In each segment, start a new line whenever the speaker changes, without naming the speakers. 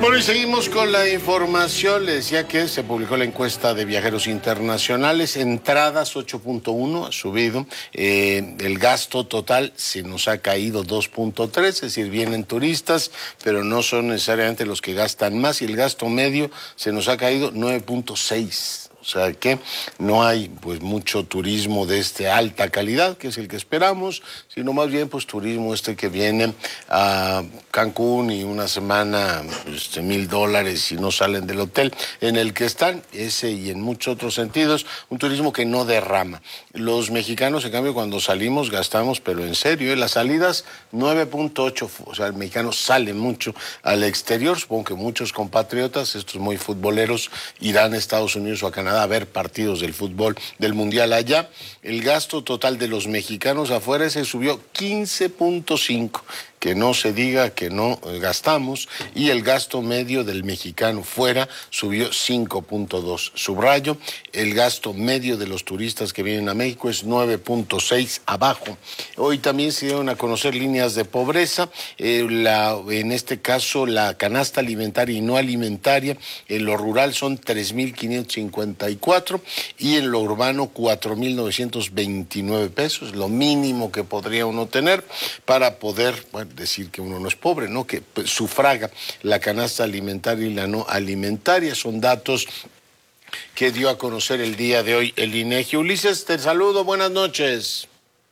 Bueno, y seguimos con la información. Les decía que se publicó la encuesta de viajeros internacionales. Entradas 8.1, ha subido. El gasto total se nos ha caído 2.3, es decir, vienen turistas, pero no son necesariamente los que gastan más. Y el gasto medio se nos ha caído 9.6. O sea que no hay pues mucho turismo de alta calidad, que es el que esperamos, sino más bien pues turismo que viene a Cancún y una semana $1,000 y no salen del hotel en el que están, ese y en muchos otros sentidos, un turismo que no derrama. Los mexicanos, en cambio, cuando salimos gastamos, pero en serio, las salidas 9.8, o sea, el mexicano sale mucho al exterior, supongo que muchos compatriotas, estos muy futboleros, irán a Estados Unidos o a Canadá a ver partidos del fútbol del Mundial allá. El gasto total de los mexicanos afuera se subió 15.5, que no se diga que no gastamos, y el gasto medio del mexicano fuera subió 5.2. Subrayo, el gasto medio de los turistas que vienen a México es 9.6 abajo. Hoy también se dieron a conocer líneas de pobreza, en este caso la canasta alimentaria y no alimentaria, en lo rural son 3,554 y en lo urbano 4,929 pesos, lo mínimo que podría uno tener para poder, decir que uno no es pobre, ¿no? Que sufraga la canasta alimentaria y la no alimentaria. Son datos que dio a conocer el día de hoy el INEGI. Ulises, te saludo, buenas noches.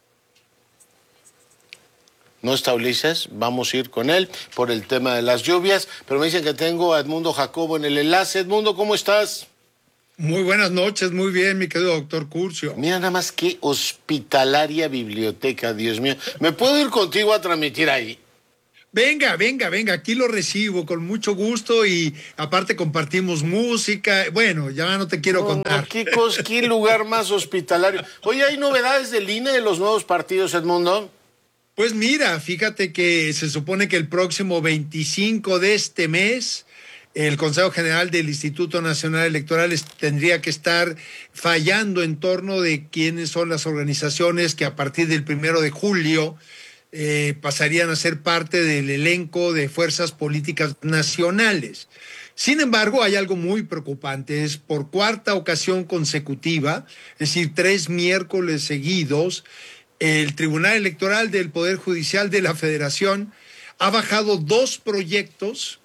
No está Ulises, vamos a ir con él por el tema de las lluvias, pero me dicen que tengo a Edmundo Jacobo en el enlace. Edmundo, ¿cómo estás?
Muy buenas noches, muy bien, mi querido doctor Curcio.
Mira nada más qué hospitalaria biblioteca, Dios mío. ¿Me puedo ir contigo a transmitir ahí?
Venga, aquí lo recibo con mucho gusto y aparte compartimos música. Bueno, ya no te quiero contar.
¿Qué lugar más hospitalario? Oye, ¿hay novedades del INE de los nuevos partidos, Edmundo?
Pues mira, fíjate que se supone que el próximo 25 de este mes el Consejo General del Instituto Nacional Electoral tendría que estar fallando en torno de quiénes son las organizaciones que a partir del 1 de julio pasarían a ser parte del elenco de fuerzas políticas nacionales. Sin embargo, hay algo muy preocupante, es por cuarta ocasión consecutiva, es decir, 3 miércoles seguidos, el Tribunal Electoral del Poder Judicial de la Federación ha bajado dos proyectos,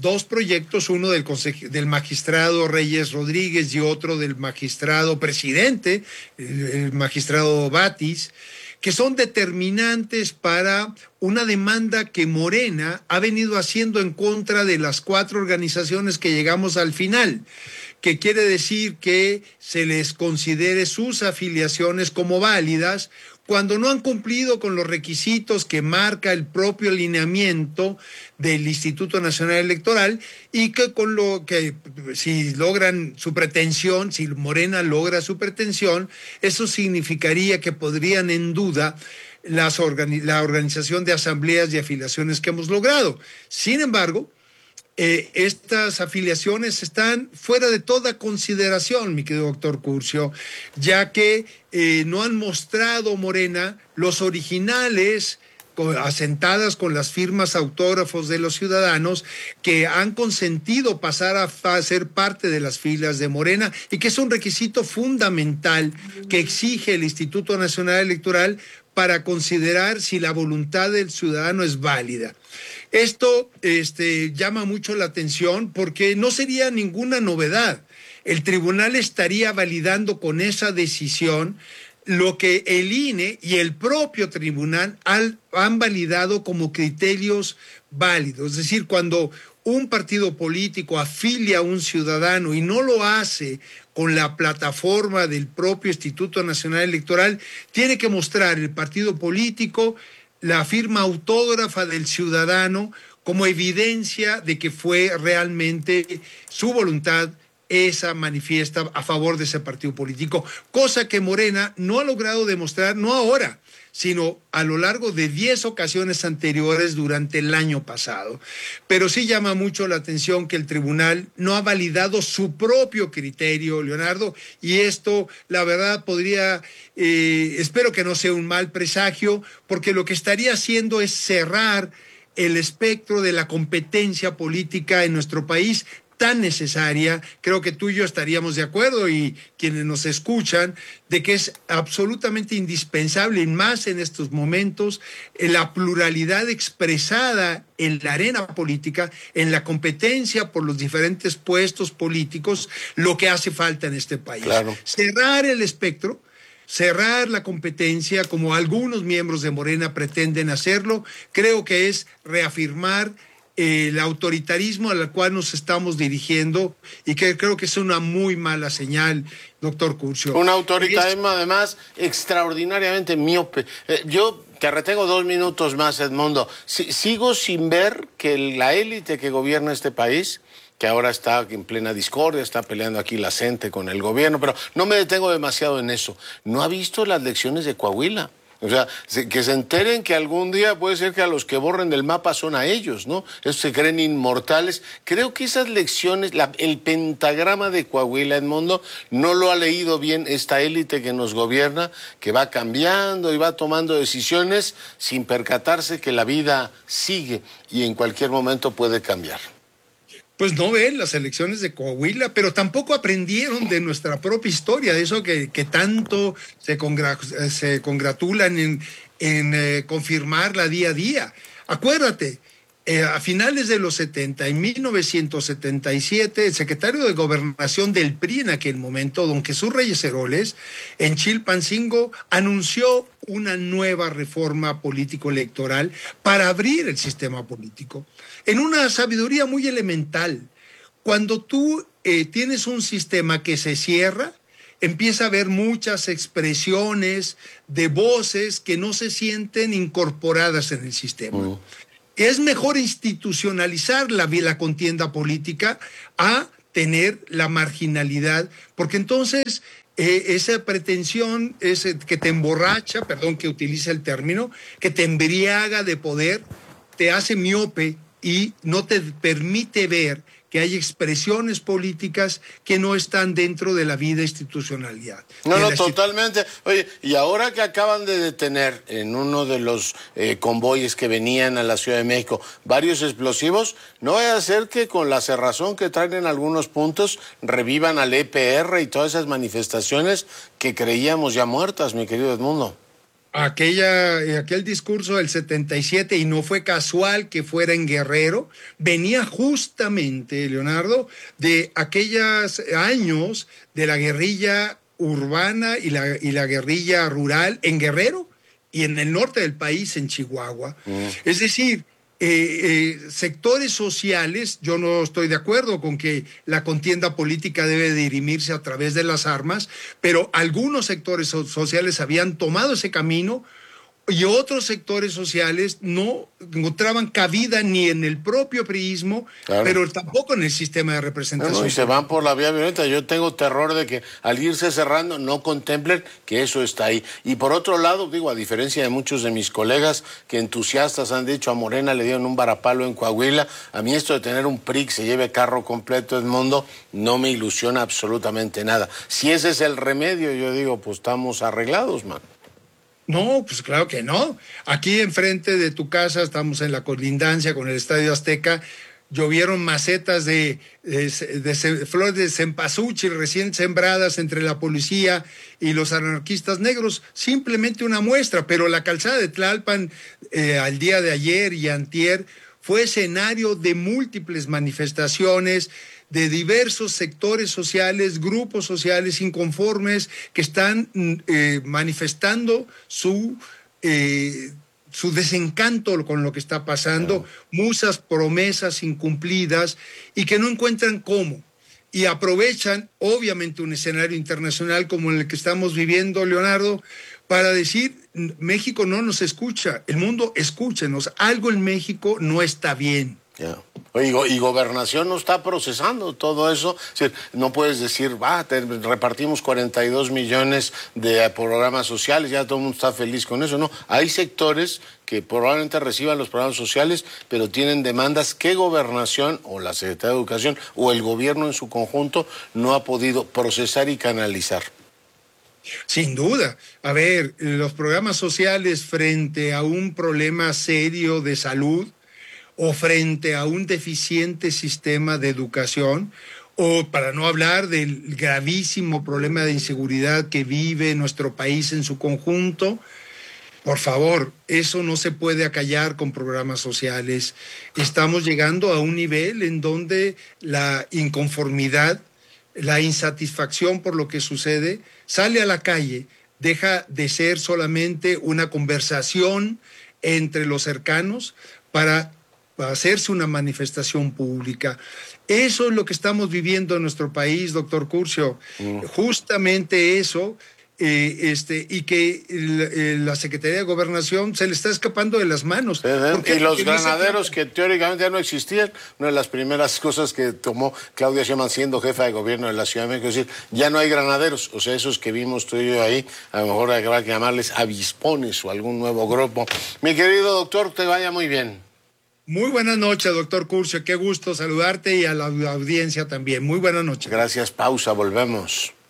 uno del magistrado Reyes Rodríguez y otro del magistrado presidente, el magistrado Batis, que son determinantes para una demanda que Morena ha venido haciendo en contra de las 4 organizaciones que llegamos al final, que quiere decir que se les considere sus afiliaciones como válidas cuando no han cumplido con los requisitos que marca el propio lineamiento del Instituto Nacional Electoral y que con lo que si logran su pretensión, si Morena logra su pretensión, eso significaría que podrían en duda la organización de asambleas y afiliaciones que hemos logrado. Sin embargo, estas afiliaciones están fuera de toda consideración, mi querido doctor Curcio, ya que no han mostrado Morena los originales asentadas con las firmas autógrafos de los ciudadanos que han consentido pasar a ser parte de las filas de Morena y que es un requisito fundamental que exige el Instituto Nacional Electoral para considerar si la voluntad del ciudadano es válida. Esto llama mucho la atención porque no sería ninguna novedad. El tribunal estaría validando con esa decisión lo que el INE y el propio tribunal han validado como criterios válidos. Es decir, cuando un partido político afilia a un ciudadano y no lo hace con la plataforma del propio Instituto Nacional Electoral, tiene que mostrar el partido político la firma autógrafa del ciudadano como evidencia de que fue realmente su voluntad esa manifiesta a favor de ese partido político, cosa que Morena no ha logrado demostrar, no ahora, sino a lo largo de 10 ocasiones anteriores durante el año pasado. Pero sí llama mucho la atención que el tribunal no ha validado su propio criterio, Leonardo, y esto, la verdad, podría, espero que no sea un mal presagio, porque lo que estaría haciendo es cerrar el espectro de la competencia política en nuestro país, tan necesaria. Creo que tú y yo estaríamos de acuerdo, y quienes nos escuchan, de que es absolutamente indispensable, y más en estos momentos, la pluralidad expresada en la arena política, en la competencia por los diferentes puestos políticos, lo que hace falta en este país.
Claro.
Cerrar el espectro, cerrar la competencia, como algunos miembros de Morena pretenden hacerlo, creo que es reafirmar el autoritarismo al cual nos estamos dirigiendo, y que creo que es una muy mala señal, doctor Curcio.
Un autoritarismo además extraordinariamente miope. Yo te retengo 2 minutos más, Edmundo. Sigo sin ver que la élite que gobierna este país, que ahora está en plena discordia, está peleando aquí la gente con el gobierno, pero no me detengo demasiado en eso, no ha visto las lecciones de Coahuila. O sea, que se enteren que algún día puede ser que a los que borren del mapa son a ellos, ¿no? Ellos se creen inmortales. Creo que esas lecciones, el pentagrama de Coahuila, Edmundo, no lo ha leído bien esta élite que nos gobierna, que va cambiando y va tomando decisiones sin percatarse que la vida sigue y en cualquier momento puede cambiar.
Pues no ven las elecciones de Coahuila, pero tampoco aprendieron de nuestra propia historia, de eso que tanto se congratulan en confirmarla día a día. Acuérdate, a finales de los 70, en 1977, el secretario de Gobernación del PRI en aquel momento, don Jesús Reyes Heroles, en Chilpancingo, anunció una nueva reforma político-electoral para abrir el sistema político, en una sabiduría muy elemental. Cuando tú tienes un sistema que se cierra, empieza a haber muchas expresiones de voces que no se sienten incorporadas en el sistema. Es mejor institucionalizar la contienda política a tener la marginalidad, porque entonces esa pretensión que te emborracha, perdón que utilice el término, que te embriaga de poder, te hace miope y no te permite ver que hay expresiones políticas que no están dentro de la vida institucionalidad.
No, totalmente. Oye, y ahora que acaban de detener en uno de los convoyes que venían a la Ciudad de México varios explosivos, no vaya a ser que con la cerrazón que traen en algunos puntos revivan al EPR y todas esas manifestaciones que creíamos ya muertas, mi querido Edmundo.
Aquel discurso del 77, y no fue casual que fuera en Guerrero, venía justamente, Leonardo, de aquellos años de la guerrilla urbana y la guerrilla rural en Guerrero y en el norte del país, en Chihuahua. Es decir, sectores sociales, yo no estoy de acuerdo con que la contienda política debe dirimirse a través de las armas, pero algunos sectores sociales habían tomado ese camino y otros sectores sociales no encontraban cabida ni en el propio priismo, claro, pero tampoco en el sistema de representación.
No, y se van por la vía violenta. Yo tengo terror de que al irse cerrando no contemplen que eso está ahí. Y por otro lado, digo, a diferencia de muchos de mis colegas que entusiastas han dicho a Morena le dieron un varapalo en Coahuila, a mí esto de tener un PRI que se lleve carro completo, Edmundo, no me ilusiona absolutamente nada. Si ese es el remedio, yo digo, pues estamos arreglados, man.
No, pues claro que no. Aquí enfrente de tu casa, estamos en la colindancia con el Estadio Azteca, llovieron macetas de flores de cempasúchil recién sembradas entre la policía y los anarquistas negros, simplemente una muestra, pero la calzada de Tlalpan al día de ayer y antier fue escenario de múltiples manifestaciones de diversos sectores sociales, grupos sociales inconformes que están manifestando su desencanto con lo que está pasando, muchas promesas incumplidas y que no encuentran cómo. Y aprovechan, obviamente, un escenario internacional como el que estamos viviendo, Leonardo, para decir, México no nos escucha, el mundo escúchenos, algo en México no está bien.
Yeah. Y Gobernación no está procesando todo eso. Es decir, no puedes decir, repartimos 42 millones de programas sociales, ya todo el mundo está feliz con eso. No, hay sectores que probablemente reciban los programas sociales, pero tienen demandas que Gobernación o la Secretaría de Educación o el gobierno en su conjunto no ha podido procesar y canalizar.
Sin duda. A ver, los programas sociales frente a un problema serio de salud o frente a un deficiente sistema de educación, o para no hablar del gravísimo problema de inseguridad que vive nuestro país en su conjunto. Por favor, eso no se puede acallar con programas sociales. Estamos llegando a un nivel en donde la inconformidad, la insatisfacción por lo que sucede, sale a la calle, deja de ser solamente una conversación entre los cercanos para hacerse una manifestación pública. Eso es lo que estamos viviendo en nuestro país, doctor Curcio. Justamente eso, y que la Secretaría de Gobernación se le está escapando de las manos.
Y los granaderos que teóricamente ya no existían, una de las primeras cosas que tomó Claudia Sheinbaum siendo jefa de gobierno de la Ciudad de México, es decir, ya no hay granaderos, o sea, esos que vimos tú y yo ahí, a lo mejor habrá que llamarles avispones o algún nuevo grupo. Mi querido doctor, te vaya muy bien.
Muy buenas noches, doctor Curcio, qué gusto saludarte y a la audiencia también. Muy buenas noches.
Gracias, pausa, volvemos.